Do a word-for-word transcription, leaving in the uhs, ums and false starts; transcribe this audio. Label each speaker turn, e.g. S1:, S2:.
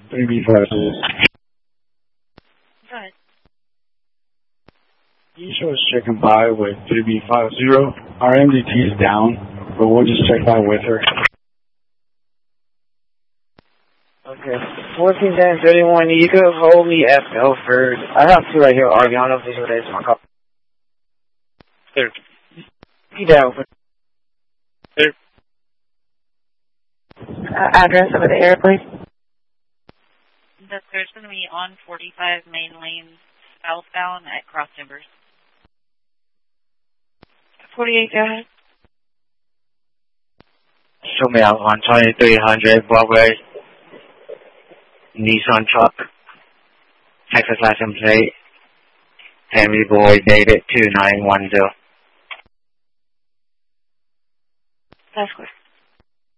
S1: three B five.
S2: Go ahead.
S1: You show us checking by with three B five zero. Our M D T is down, but we'll just check by with her.
S3: Okay. fourteen ten thirty-one, you could hold me at Belford. I have two right here, Argiano Visual Days, my call.
S4: Sir.
S3: Be down.
S4: Sir.
S5: Uh, address of the airplane?
S2: The there's going to be on forty-five main lane southbound at Cross Timbers.
S5: forty-eight, go ahead.
S4: Show me out on twenty-three hundred Broadway. Nissan truck. Texas license plate. Family boy David two nine one zero.
S5: That's clear.